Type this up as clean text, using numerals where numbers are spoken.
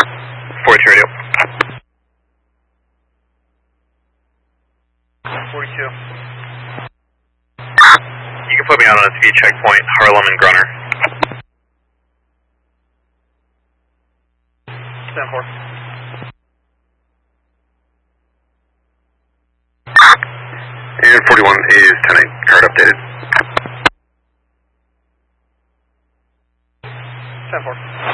42 radio. 42. You can put me out on a speed checkpoint, Harlem and Grunner. 10-4. And 41 is 10-8, card updated. 10-4.